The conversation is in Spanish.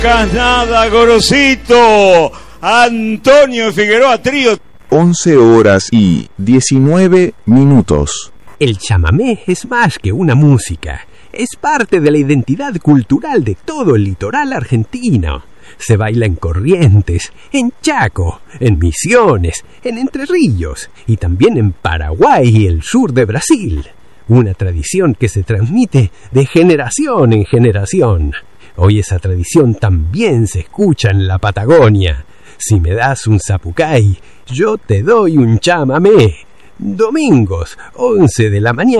Nada, Gorosito. Antonio Figueroa Trío. 11:19. El chamamé es más que una música. Es parte de la identidad cultural de todo el litoral argentino. Se baila en Corrientes, en Chaco, en Misiones, en Entre Ríos y también en Paraguay y el sur de Brasil. Una tradición que se transmite de generación en generación. Hoy esa tradición también se escucha en la Patagonia. Si me das un zapucay, yo te doy un chamamé. Domingos, 11 de la mañana.